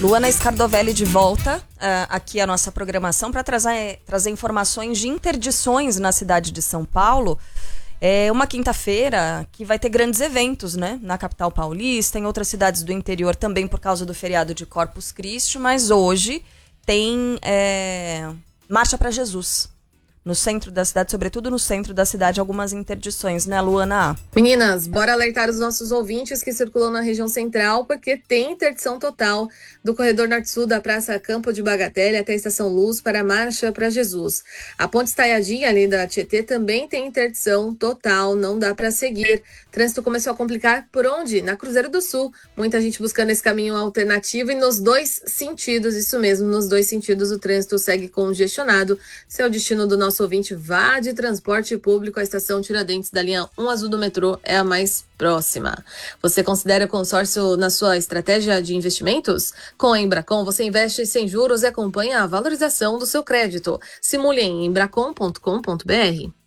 Luana Scardovelli de volta aqui à nossa programação para trazer informações de interdições na cidade de São Paulo. É uma quinta-feira que vai ter grandes eventos, né? Na capital paulista, em outras cidades do interior também por causa do feriado de Corpus Christi, mas hoje tem Marcha para Jesus. No centro da cidade, sobretudo no centro da cidade, algumas interdições, né, Luana? Meninas, bora alertar os nossos ouvintes que circulam na região central, porque tem interdição total do corredor norte-sul da Praça Campo de Bagatelle até a Estação Luz para a Marcha para Jesus. A Ponte Estaiadinha, ali da Tietê, também tem interdição total, não dá para seguir. O trânsito começou a complicar por onde? Na Cruzeiro do Sul. Muita gente buscando esse caminho alternativo e nos dois sentidos, isso mesmo, nos dois sentidos o trânsito segue congestionado. Se é o destino do nosso ouvinte, vá de transporte público, a estação Tiradentes da linha 1 azul do metrô é a mais próxima. Você considera consórcio na sua estratégia de investimentos? Com a Embracon, você investe sem juros e acompanha a valorização do seu crédito. Simule em embracon.com.br.